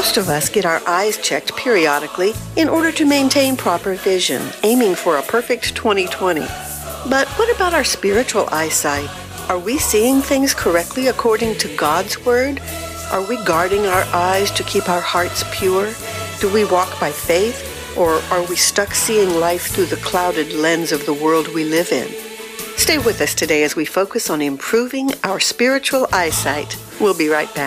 Most of us get our eyes checked periodically in order to maintain proper vision, aiming for a perfect 20/20. But what about our spiritual eyesight? Are we seeing things correctly according to God's Word? Are we guarding our eyes to keep our hearts pure? Do we walk by faith, or are we stuck seeing life through the clouded lens of the world we live in? Stay with us today as we focus on improving our spiritual eyesight. We'll be right back.